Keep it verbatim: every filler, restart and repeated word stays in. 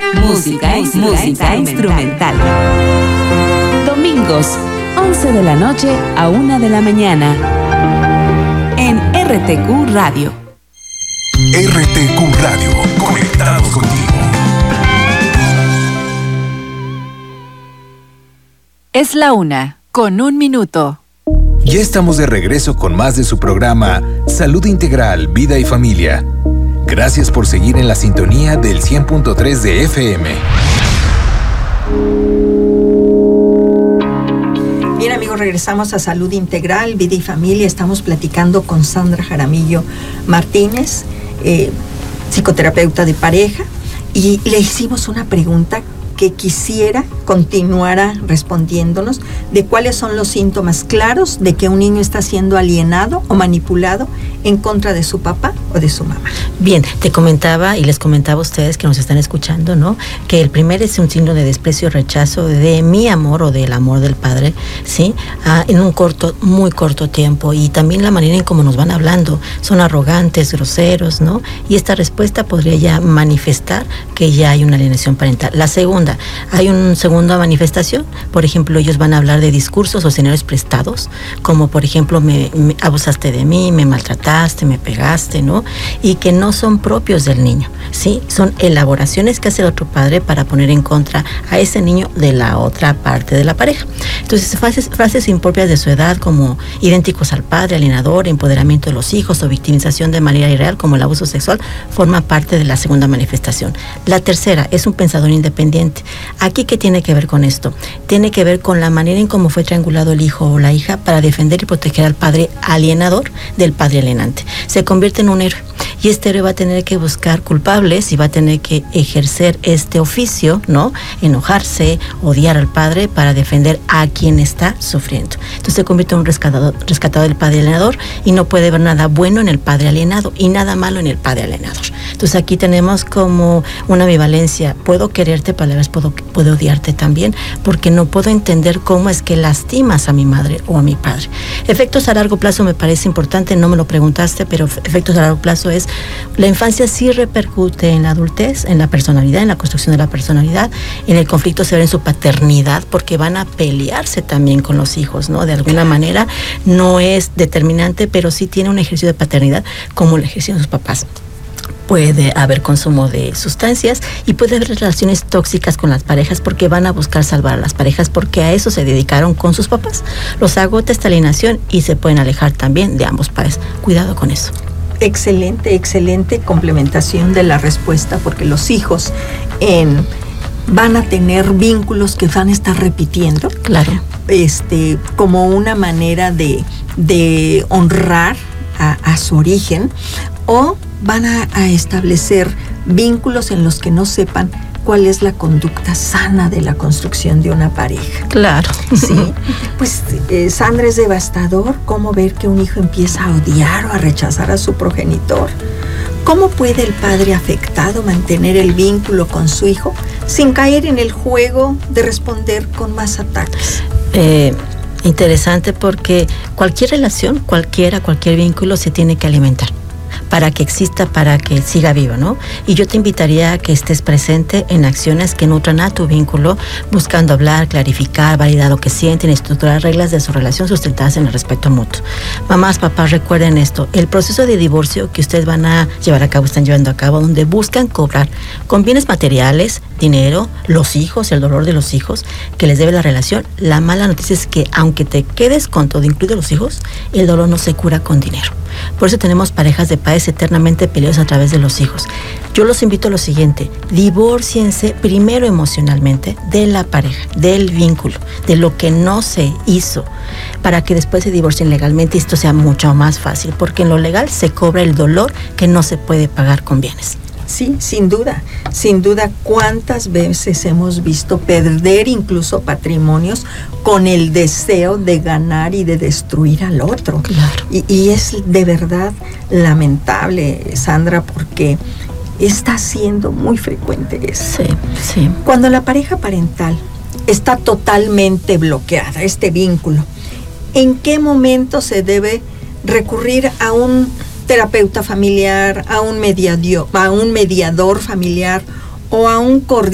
Música, música, música instrumental. Domingos, once de la noche a una de la mañana. En R T Q Radio. R T Q Radio, conectados contigo. Es la una, con un minuto. Ya estamos de regreso con más de su programa Salud Integral, Vida y Familia. Gracias por seguir en la sintonía del cien punto tres de F M. Bien, amigos, regresamos a Salud Integral, Vida y Familia. Estamos platicando con Sandra Jaramillo Martínez, eh, psicoterapeuta de pareja, y le hicimos una pregunta que quisiera continuara respondiéndonos de cuáles son los síntomas claros de que un niño está siendo alienado o manipulado en contra de su papá o de su mamá. Bien, te comentaba y les comentaba a ustedes que nos están escuchando, ¿no? Que el primer es un signo de desprecio, rechazo de mi amor o del amor del padre, ¿sí? Ah, en un corto, muy corto tiempo, y también la manera en cómo nos van hablando, son arrogantes, groseros, ¿no? Y esta respuesta podría ya manifestar que ya hay una alienación parental. La segunda, hay una segunda manifestación, por ejemplo, ellos van a hablar de discursos o escenarios prestados, como por ejemplo, me, me abusaste de mí, me maltrataste, me pegaste, ¿no? Y que no son propios del niño, ¿sí? Son elaboraciones que hace el otro padre para poner en contra a ese niño de la otra parte de la pareja. Entonces, frases, frases impropias de su edad, como idénticos al padre, alienador, empoderamiento de los hijos o victimización de manera irreal, como el abuso sexual, forma parte de la segunda manifestación. La tercera es un pensador independiente. Aquí, ¿qué tiene que ver con esto? Tiene que ver con la manera en cómo fue triangulado el hijo o la hija para defender y proteger al padre alienador del padre alienante. Se convierte en un héroe, y este héroe va a tener que buscar culpables y va a tener que ejercer este oficio, ¿no? Enojarse, odiar al padre para defender a quien está sufriendo. Entonces se convierte en un rescatado, rescatado del padre alienador, y no puede ver nada bueno en el padre alienado y nada malo en el padre alienador. Entonces aquí tenemos como una ambivalencia: puedo quererte, pero a la vez puedo, puedo odiarte también, porque no puedo entender cómo es que lastimas a mi madre o a mi padre. Efectos a largo plazo me parece importante, no me lo preguntaste, pero efectos a largo plazo es: la infancia sí repercute en la adultez, en la personalidad, en la construcción de la personalidad, en el conflicto severo en su paternidad, porque van a pelearse también con los hijos, ¿no? De alguna manera no es determinante, pero sí tiene un ejercicio de paternidad como el ejercicio de sus papás. Puede haber consumo de sustancias y puede haber relaciones tóxicas con las parejas, porque van a buscar salvar a las parejas, porque a eso se dedicaron con sus papás. Los agota esta alienación y se pueden alejar también de ambos padres. Cuidado con eso. Excelente, excelente complementación de la respuesta, porque los hijos en, van a tener vínculos que van a estar repitiendo. Claro. Este, como una manera de, de honrar a, a su origen, o van a, a establecer vínculos en los que no sepan cuál es la conducta sana de la construcción de una pareja. Claro. Sí. Pues, eh, Sandra, es devastador cómo ver que un hijo empieza a odiar o a rechazar a su progenitor. ¿Cómo puede el padre afectado mantener el vínculo con su hijo sin caer en el juego de responder con más ataques? Eh, interesante, porque cualquier relación, cualquiera, cualquier vínculo se tiene que alimentar para que exista, para que siga vivo, ¿no? Y yo te invitaría a que estés presente en acciones que nutran a tu vínculo, buscando hablar, clarificar, validar lo que sienten, estructurar reglas de su relación sustentadas en el respeto mutuo. Mamás, papás, recuerden esto: el proceso de divorcio que ustedes van a llevar a cabo, están llevando a cabo, donde buscan cobrar con bienes materiales, dinero, los hijos, el dolor de los hijos que les debe la relación. La mala noticia es que aunque te quedes con todo, incluido los hijos, el dolor no se cura con dinero. Por eso tenemos parejas de padres eternamente peleados a través de los hijos. Yo los invito a lo siguiente: divórciense primero emocionalmente de la pareja, del vínculo, de lo que no se hizo, para que después se divorcien legalmente y esto sea mucho más fácil, porque en lo legal se cobra el dolor que no se puede pagar con bienes. Sí, sin duda, sin duda. ¿Cuántas veces hemos visto perder incluso patrimonios con el deseo de ganar y de destruir al otro? Claro. Y, y es de verdad lamentable, Sandra, porque está siendo muy frecuente eso. Sí, sí. Cuando la pareja parental está totalmente bloqueada, este vínculo, ¿en qué momento se debe recurrir a un terapeuta familiar, a un mediador, a un mediador familiar o a un coordinador